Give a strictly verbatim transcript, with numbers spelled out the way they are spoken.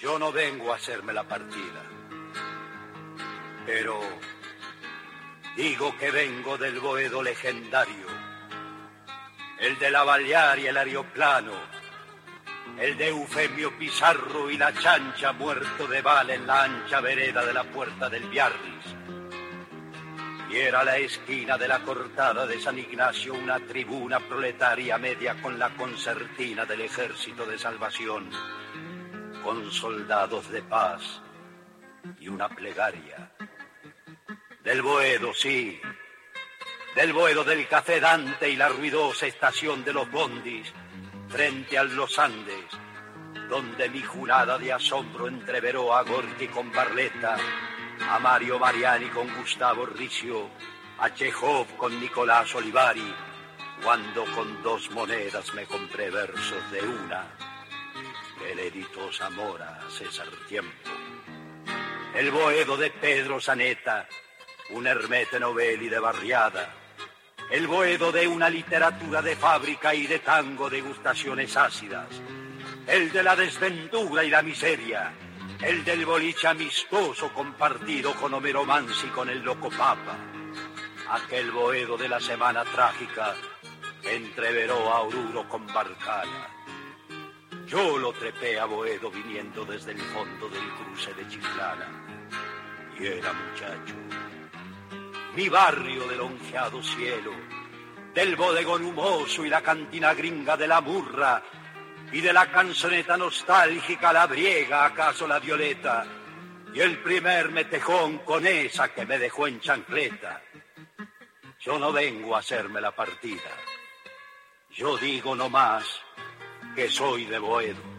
Yo no vengo a hacerme la partida, pero digo que vengo del Boedo legendario, el de la Vallar y el Aeroplano, el de Eufemio Pizarro y la chancha muerto de bala en la ancha vereda de la Puerta del Biarritz. Y era la esquina de la Cortada de San Ignacio una tribuna proletaria media con la concertina del Ejército de Salvación, con soldados de paz y una plegaria. Del Boedo, sí, del Boedo del Café Dante y la ruidosa estación de los bondis, frente a los Andes, donde mi jurada de asombro entreveró a Gorki con Barletta, a Mario Mariani con Gustavo Ricio, a Chekhov con Nicolás Olivari, cuando con dos monedas me compré versos de una que le editó Zamora a César Tiempo. El Boedo de Pedro Zaneta, un Hermete Novelli de barriada, el Boedo de una literatura de fábrica y de tango degustaciones ácidas, el de la desventura y la miseria, el del boliche amistoso compartido con Homero Mansi y con el Loco Papa, aquel Boedo de la semana trágica que entreveró a Oruro con Barcala. Yo lo trepé a Boedo viniendo desde el fondo del cruce de Chiclana, y era muchacho. Mi barrio del onjeado cielo, del bodegón humoso y la cantina gringa de la Murra, y de la canzoneta nostálgica la Briega, acaso la Violeta, y el primer metejón con esa que me dejó en chancleta. Yo no vengo a hacerme la partida, yo digo nomás que soy de Boedo.